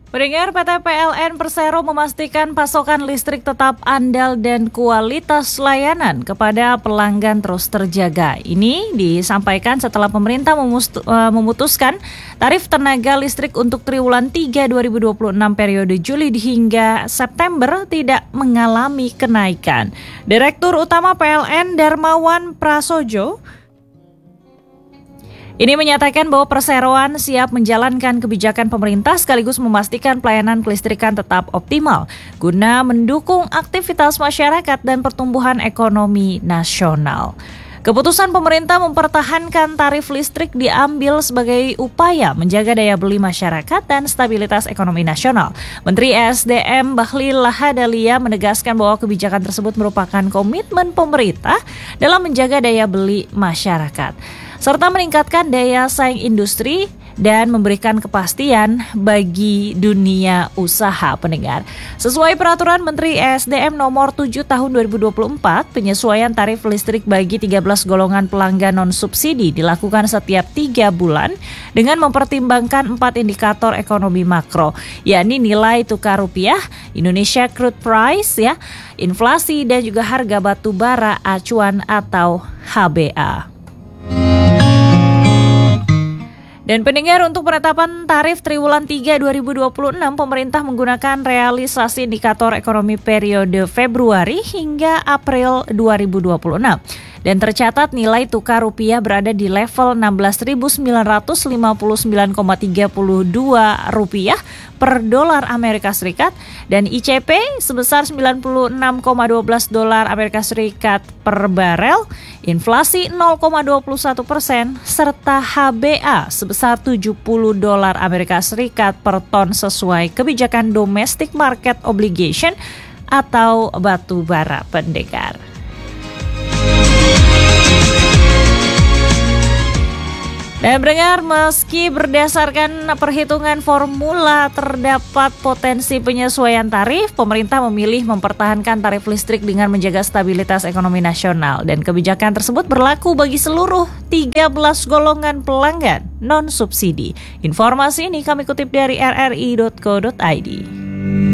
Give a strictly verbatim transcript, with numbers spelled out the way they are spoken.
Pendengar, P T P L N Persero memastikan pasokan listrik tetap andal dan kualitas layanan kepada pelanggan terus terjaga. Ini disampaikan setelah pemerintah memutuskan tarif tenaga listrik untuk triwulan tiga dua ribu dua puluh enam periode Juli hingga September tidak mengalami kenaikan. Direktur Utama P L N Darmawan Prasojo ini menyatakan bahwa perseroan siap menjalankan kebijakan pemerintah sekaligus memastikan pelayanan kelistrikan tetap optimal guna mendukung aktivitas masyarakat dan pertumbuhan ekonomi nasional. Keputusan pemerintah mempertahankan tarif listrik diambil sebagai upaya menjaga daya beli masyarakat dan stabilitas ekonomi nasional. Menteri S D M Bahlil Lahadalia menegaskan bahwa kebijakan tersebut merupakan komitmen pemerintah dalam menjaga daya beli masyarakat, serta meningkatkan daya saing industri dan memberikan kepastian bagi dunia usaha. Pendengar, sesuai peraturan Menteri S D M nomor tujuh tahun dua ribu dua puluh empat, penyesuaian tarif listrik bagi tiga belas golongan pelanggan non-subsidi dilakukan setiap tiga bulan dengan mempertimbangkan empat indikator ekonomi makro, yakni nilai tukar rupiah, Indonesia Crude Price, ya, inflasi dan juga harga batu bara acuan atau H B A. Dan pendengar, untuk penetapan tarif triwulan tiga dua ribu dua puluh enam, pemerintah menggunakan realisasi indikator ekonomi periode Februari hingga April dua ribu dua puluh enam. Dan tercatat nilai tukar rupiah berada di level enam belas ribu sembilan ratus lima puluh sembilan koma tiga dua rupiah per dolar Amerika Serikat dan I C P sebesar sembilan puluh enam koma satu dua dolar Amerika Serikat per barel, inflasi nol koma dua satu persen serta H B A sebesar tujuh puluh dolar Amerika Serikat per ton sesuai kebijakan domestic market obligation atau batu bara. Pendengar, dan pendengar, meski berdasarkan perhitungan formula terdapat potensi penyesuaian tarif, pemerintah memilih mempertahankan tarif listrik dengan menjaga stabilitas ekonomi nasional. Dan kebijakan tersebut berlaku bagi seluruh tiga belas golongan pelanggan non-subsidi. Informasi ini kami kutip dari r r i dot co dot i d.